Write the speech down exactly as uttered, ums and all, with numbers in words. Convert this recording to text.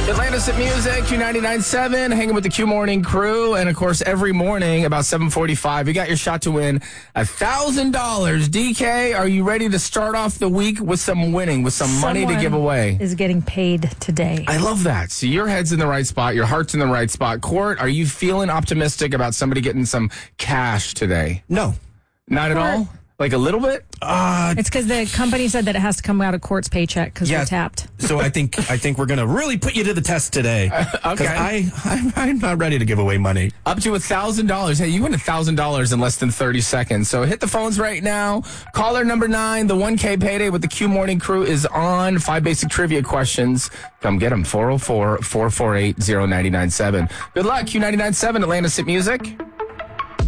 Atlantis at Music, Q ninety-nine point seven, hanging with the Q Morning crew. And, of course, every morning about seven forty-five, you got your shot to win one thousand dollars. D K, are you ready to start off the week with some winning, with some Someone money to give away? Is getting paid today. I love that. So your head's in the right spot. Your heart's in the right spot. Court, are you feeling optimistic about somebody getting some cash today? No. Not at all? Like a little bit? Uh, It's because the company said that it has to come out of Court's paycheck because Yeah. we're tapped. so I think I think we're going to really put you to the test today. Because okay. I, I'm, I'm not ready to give away money. Up to one thousand dollars. Hey, you win one thousand dollars in less than thirty seconds. So hit the phones right now. Caller number nine, the one K payday with the Q Morning crew is on. Five basic trivia questions. Come get them. four oh four, four four eight, oh nine nine seven. Good luck. Q ninety-nine point seven, Atlantis at Music.